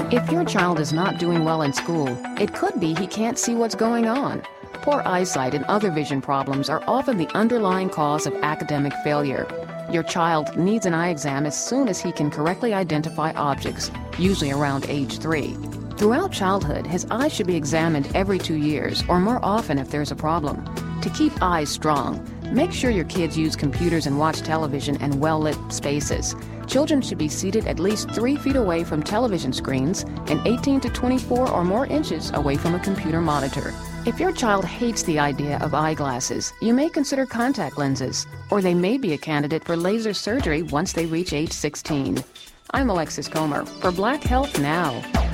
If your child is not doing well in school, it could be he can't see what's going on. Poor eyesight and other vision problems are often the underlying cause of academic failure. Your child needs an eye exam as soon as he can correctly identify objects, usually around age 3. Throughout childhood, his eyes should be examined every 2 years or more often if there's a problem. To keep eyes strong, make sure your kids use computers and watch television in well-lit spaces. Children should be seated at least 3 feet away from television screens and 18 to 24 or more inches away from a computer monitor. If your child hates the idea of eyeglasses, you may consider contact lenses, or they may be a candidate for laser surgery once they reach age 16. I'm Alexis Comer for Black Health Now.